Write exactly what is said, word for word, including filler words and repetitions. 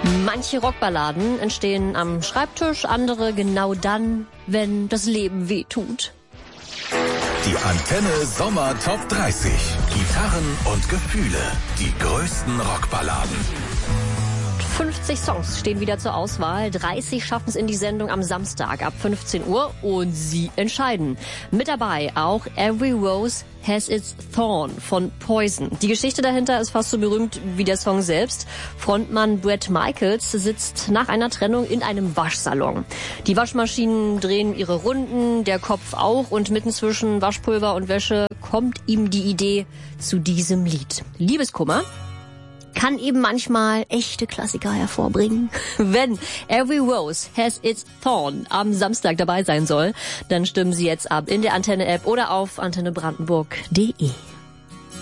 Manche Rockballaden entstehen am Schreibtisch, andere genau dann, wenn das Leben weh tut. Die Antenne Sommer Top dreißig. Gitarren und Gefühle. Die größten Rockballaden. fünfzig Songs stehen wieder zur Auswahl. dreißig schaffen es in die Sendung am Samstag ab fünfzehn Uhr und Sie entscheiden. Mit dabei auch Every Rose Has Its Thorn von Poison. Die Geschichte dahinter ist fast so berühmt wie der Song selbst. Frontmann Bret Michaels sitzt nach einer Trennung in einem Waschsalon. Die Waschmaschinen drehen ihre Runden, der Kopf auch, und mitten zwischen Waschpulver und Wäsche kommt ihm die Idee zu diesem Lied. Liebeskummer kann eben manchmal echte Klassiker hervorbringen. Wenn Every Rose Has Its Thorn am Samstag dabei sein soll, dann stimmen Sie jetzt ab in der Antenne-App oder auf antenne brandenburg punkt de.